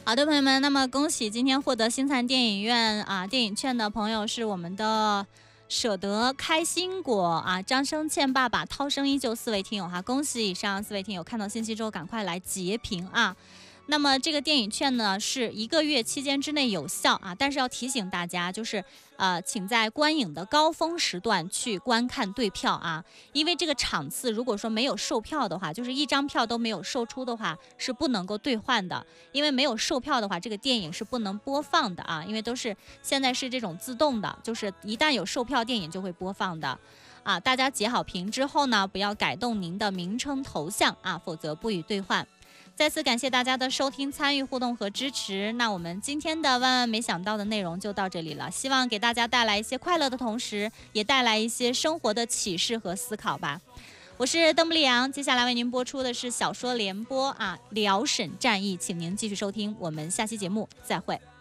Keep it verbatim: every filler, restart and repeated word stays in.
好的，朋友们，那么恭喜今天获得星灿电影院啊电影券的朋友是我们的舍得开心果啊，张生倩爸爸、涛声依旧四位听友哈，恭喜以上四位听友，看到信息之后赶快来截屏啊。那么这个电影券呢是一个月期间之内有效啊，但是要提醒大家，就是呃，请在观影的高峰时段去观看对票啊，因为这个场次如果说没有售票的话，就是一张票都没有售出的话，是不能够兑换的，因为没有售票的话，这个电影是不能播放的啊，因为都是现在是这种自动的，就是一旦有售票，电影就会播放的。啊，大家截好屏之后呢，不要改动您的名称头像啊，否则不予兑换。再次感谢大家的收听、参与、互动和支持。那我们今天的万万没想到的内容就到这里了，希望给大家带来一些快乐的同时，也带来一些生活的启示和思考吧。我是邓布利昂，接下来为您播出的是小说联播啊，辽沈战役，请您继续收听，我们下期节目再会。